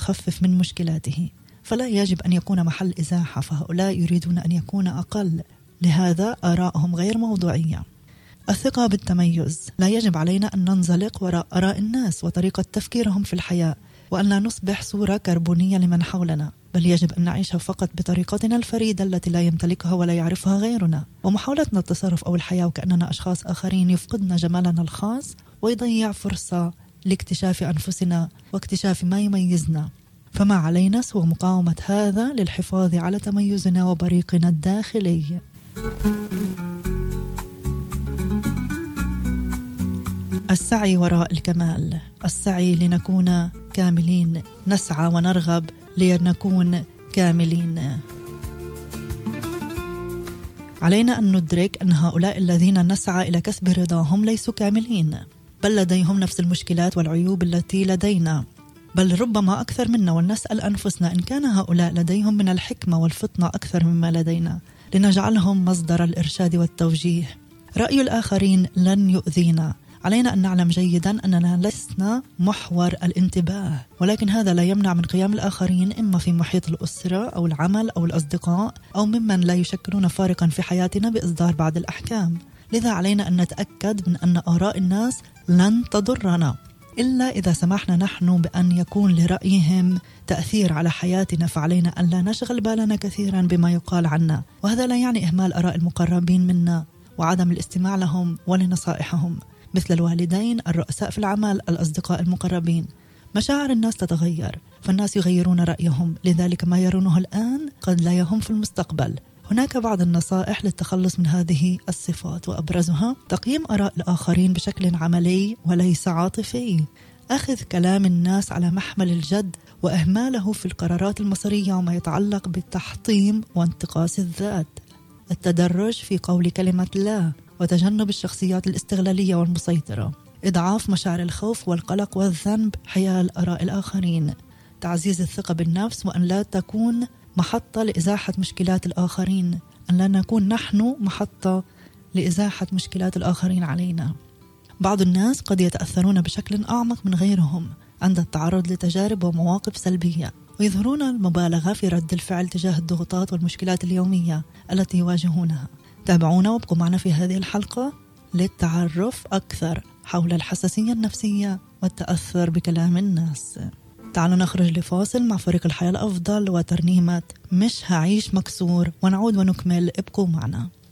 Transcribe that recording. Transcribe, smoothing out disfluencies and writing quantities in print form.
تخفف من مشكلاته، فلا يجب أن يكون محل إزاحة، فهؤلاء يريدون أن يكون أقل، لهذا آراءهم غير موضوعية. الثقة بالتميز، لا يجب علينا أن ننزلق وراء آراء الناس وطريقة تفكيرهم في الحياة، وأن لا نصبح صورة كربونية لمن حولنا، بل يجب أن نعيش فقط بطريقتنا الفريدة التي لا يمتلكها ولا يعرفها غيرنا. ومحاولتنا التصرف أو الحياة وكأننا أشخاص آخرين يفقدنا جمالنا الخاص ويضيع فرصة لاكتشاف أنفسنا واكتشاف ما يميزنا. فما علينا سوى مقاومة هذا للحفاظ على تميزنا وبريقنا الداخلي. السعي وراء الكمال، السعي لنكون كاملين، نسعى ونرغب لنكون كاملين. علينا أن ندرك أن هؤلاء الذين نسعى إلى كسب رضاهم ليسوا كاملين، بل لديهم نفس المشكلات والعيوب التي لدينا، بل ربما أكثر منا. ونسأل أنفسنا إن كان هؤلاء لديهم من الحكمة والفطنة أكثر مما لدينا لنجعلهم مصدر الإرشاد والتوجيه. رأي الآخرين لن يؤذينا. علينا أن نعلم جيدا أننا لسنا محور الانتباه، ولكن هذا لا يمنع من قيام الآخرين إما في محيط الأسرة أو العمل أو الأصدقاء أو ممن لا يشكلون فارقا في حياتنا بإصدار بعض الأحكام. لذا علينا أن نتأكد من أن آراء الناس لن تضرنا إلا إذا سمحنا نحن بأن يكون لرأيهم تأثير على حياتنا، فعلينا أن لا نشغل بالنا كثيرا بما يقال عنا، وهذا لا يعني إهمال آراء المقربين منا وعدم الاستماع لهم ولنصائحهم، مثل الوالدين، الرؤساء في العمل، الأصدقاء المقربين. مشاعر الناس تتغير، فالناس يغيرون رأيهم، لذلك ما يرونه الآن قد لا يهم في المستقبل. هناك بعض النصائح للتخلص من هذه الصفات، وأبرزها تقييم آراء الآخرين بشكل عملي وليس عاطفي، أخذ كلام الناس على محمل الجد وإهماله في القرارات المصيرية وما يتعلق بالتحطيم وانتقاص الذات، التدرج في قول كلمة لا، وتجنب الشخصيات الاستغلالية والمسيطرة، إضعاف مشاعر الخوف والقلق والذنب حيال آراء الآخرين، تعزيز الثقة بالنفس، وأن لا تكون محطة لإزاحة مشكلات الآخرين، أن لا نكون نحن محطة لإزاحة مشكلات الآخرين علينا. بعض الناس قد يتأثرون بشكل أعمق من غيرهم عند التعرض لتجارب ومواقف سلبية، ويظهرون المبالغة في رد الفعل تجاه الضغوطات والمشكلات اليومية التي يواجهونها. تابعونا وابقوا معنا في هذه الحلقة للتعرف أكثر حول الحساسية النفسية والتأثر بكلام الناس. تعالوا نخرج لفاصل مع فريق الحياة الأفضل وترنيمة مش هعيش مكسور، ونعود ونكمل. ابقوا معنا.